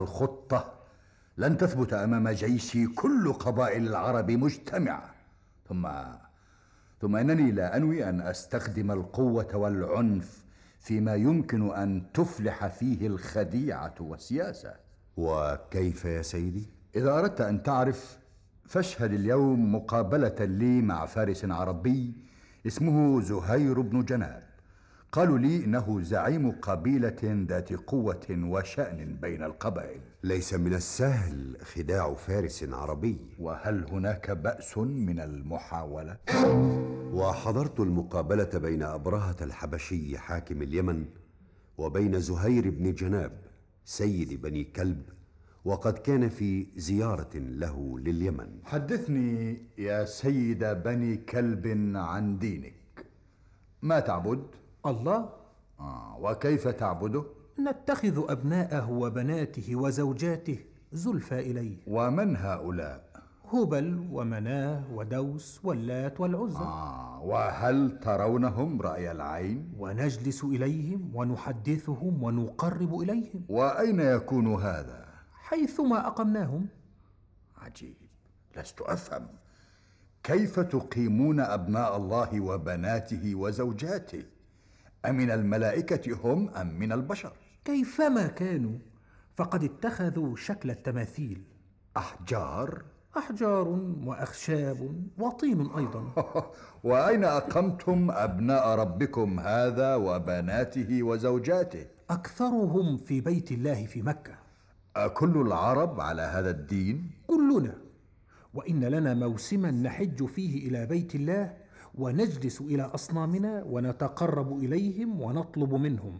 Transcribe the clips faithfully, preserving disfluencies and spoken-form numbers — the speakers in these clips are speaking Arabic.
الخطة لن تثبت أمام جيش كل قبائل العرب مجتمعة. ثم ثم إنني لا أنوي أن أستخدم القوة والعنف فيما يمكن أن تفلح فيه الخديعة والسياسة. وكيف يا سيدي؟ إذا أردت أن تعرف فاشهد اليوم مقابلة لي مع فارس عربي اسمه زهير بن جناب. قالوا لي إنه زعيم قبيلة ذات قوة وشأن بين القبائل. ليس من السهل خداع فارس عربي. وهل هناك بأس من المحاولة؟ وحضرت المقابلة بين أبرهة الحبشي حاكم اليمن وبين زهير بن جناب سيد بني كلب، وقد كان في زيارة له لليمن. حدثني يا سيد بني كلب عن دينك. ما تعبد؟ الله. آه وكيف تعبده؟ نتخذ أبناءه وبناته وزوجاته زلفى إليه. ومن هؤلاء؟ هبل ومناه ودوس واللات والعزى. آه وهل ترونهم رأي العين؟ ونجلس إليهم ونحدثهم ونقرب إليهم. وأين يكون هذا؟ حيثما أقمناهم. عجيب، لست أفهم كيف تقيمون أبناء الله وبناته وزوجاته؟ أمن الملائكة هم أم من البشر؟ كيفما كانوا فقد اتخذوا شكل التماثيل. أحجار؟ أحجار وأخشاب وطين أيضا. وأين أقمتم أبناء ربكم هذا وبناته وزوجاته؟ أكثرهم في بيت الله في مكة. أكل العرب على هذا الدين؟ كلنا. وإن لنا موسما نحج فيه إلى بيت الله ونجلس إلى أصنامنا ونتقرب إليهم ونطلب منهم.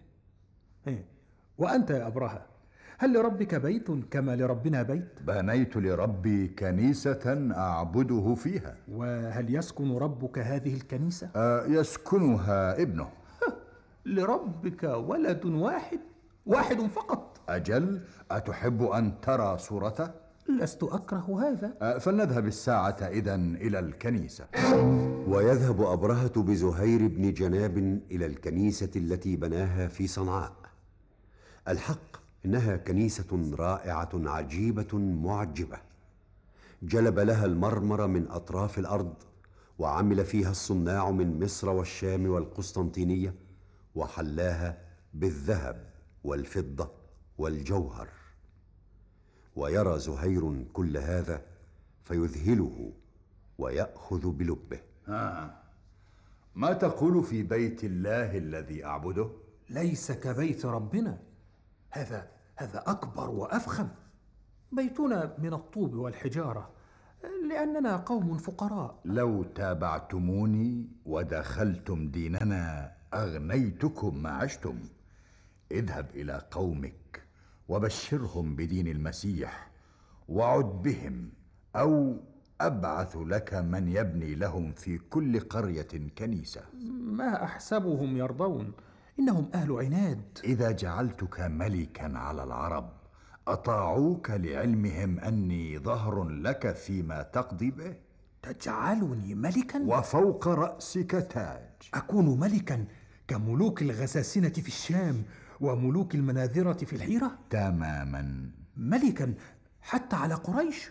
وأنت يا أبرهة، هل لربك بيت كما لربنا بيت؟ بنيت لربي كنيسة أعبده فيها. وهل يسكن ربك هذه الكنيسة؟ أه يسكنها ابنه. لربك ولد واحد واحد فقط؟ أجل، أتحب أن ترى صورته؟ لست أكره هذا. أه فلنذهب الساعة إذن إلى الكنيسة. ويذهب أبرهة بزهير بن جناب إلى الكنيسة التي بناها في صنعاء. الحق إنها كنيسة رائعة عجيبة معجبة، جلب لها المرمر من أطراف الأرض، وعمل فيها الصناع من مصر والشام والقسطنطينية، وحلاها بالذهب والفضة والجوهر. ويرى زهير كل هذا فيذهله ويأخذ بلبه. آه. ما تقول في بيت الله الذي أعبده؟ ليس كبيت ربنا، هذا هذا أكبر وأفخم. بيتنا من الطوب والحجارة لأننا قوم فقراء. لو تابعتموني ودخلتم ديننا أغنيتكم ما عشتم. اذهب إلى قومك وبشرهم بدين المسيح وعد بهم، أو أبعث لك من يبني لهم في كل قرية كنيسة. ما أحسبهم يرضون، إنهم أهل عناد. إذا جعلتك ملكا على العرب أطاعوك لعلمهم أني ظهر لك فيما تقضي به. تجعلني ملكا؟ وفوق رأسك تاج. أكون ملكا كملوك الغساسنة في الشام وملوك المناذرة في الحيرة؟ تماما. ملكا حتى على قريش؟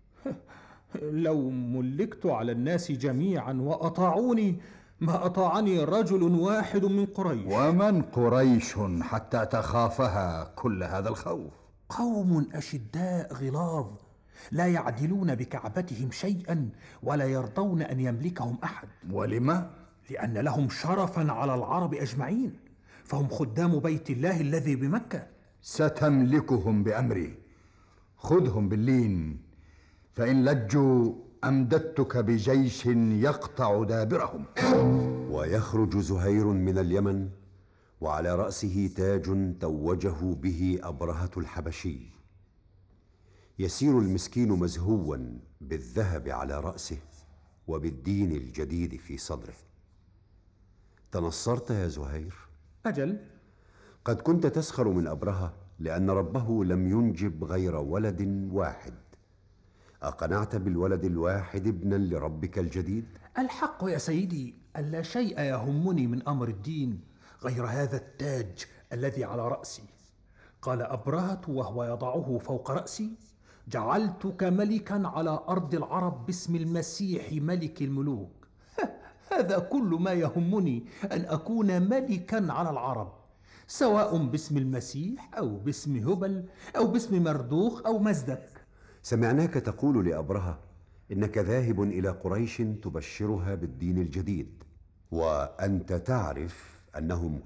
لو ملكت على الناس جميعا وأطاعوني ما أطاعني رجل واحد من قريش. ومن قريش حتى تخافها كل هذا الخوف؟ قوم أشداء غلاظ لا يعدلون بكعبتهم شيئا ولا يرضون أن يملكهم أحد. ولما؟ لأن لهم شرفا على العرب أجمعين، فهم خدام بيت الله الذي بمكة. ستملكهم بأمري. خذهم باللين، فإن لجوا أمددتك بجيش يقطع دابرهم. ويخرج زهير من اليمن وعلى رأسه تاج توجه به أبرهة الحبشي. يسير المسكين مزهوا بالذهب على رأسه وبالدين الجديد في صدره. تنصرت يا زهير؟ أجل. قد كنت تسخر من أبرهة لأن ربه لم ينجب غير ولد واحد. أقنعت بالولد الواحد ابنا لربك الجديد؟ الحق يا سيدي ألا شيء يهمني من أمر الدين غير هذا التاج الذي على رأسي. قال أبرهة وهو يضعه فوق رأسي: جعلتك ملكا على أرض العرب باسم المسيح ملك الملوك. هذا كل ما يهمني، أن أكون ملكا على العرب، سواء باسم المسيح أو باسم هبل أو باسم مردوخ أو مزدك. سمعناك تقول لأبرهة إنك ذاهب إلى قريش تبشرها بالدين الجديد، وأنت تعرف أنهم